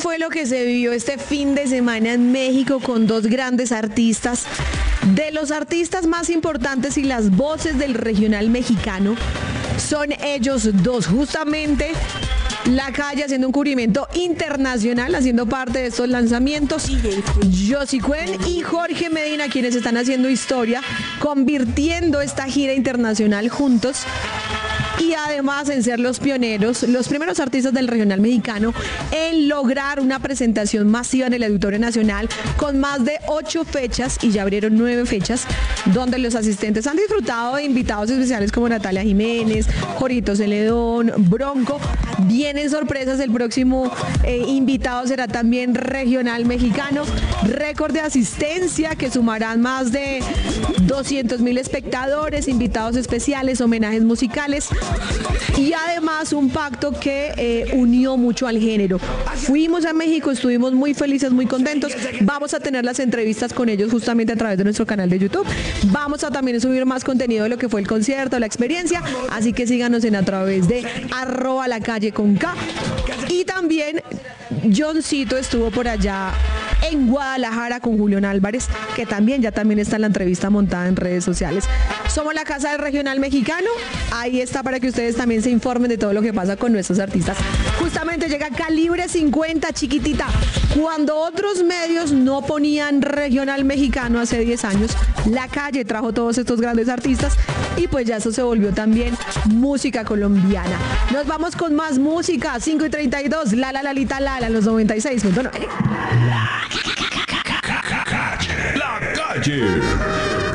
fue lo que se vivió este fin de semana en México con dos grandes artistas? De los artistas más importantes y las voces del regional mexicano son ellos dos, justamente La Calle haciendo un cubrimiento internacional, haciendo parte de estos lanzamientos. Josie Cuen y Jorge Medina, quienes están haciendo historia, convirtiendo esta gira internacional juntos. Y además en ser los pioneros, los primeros artistas del regional mexicano en lograr una presentación masiva en el Auditorio Nacional con más de 8 fechas, y ya abrieron 9 fechas, donde los asistentes han disfrutado de invitados especiales como Natalia Jiménez, Jorito Celedón, Bronco. Vienen sorpresas, el próximo invitado será también regional mexicano. Récord de asistencia que sumarán más de 200,000 espectadores, invitados especiales, homenajes musicales. Y además un pacto que unió mucho al género. Fuimos a México, estuvimos muy felices, muy contentos. Vamos a tener las entrevistas con ellos justamente a través de nuestro canal de YouTube. Vamos a también subir más contenido de lo que fue el concierto, la experiencia. Así que síganos a través de @lacalle_con_K. Y también Johncito estuvo por allá en Guadalajara con Julián Álvarez, que también está en la entrevista montada en redes sociales. Somos la Casa del Regional Mexicano. Ahí está para que ustedes también se informen de todo lo que pasa con nuestros artistas. Justamente llega Calibre 50, chiquitita. Cuando otros medios no ponían regional mexicano hace 10 años, La Calle trajo todos estos grandes artistas y pues ya eso se volvió también música colombiana. Nos vamos con más música. 5:32, Lalita Lala, los 96.9. La Calle.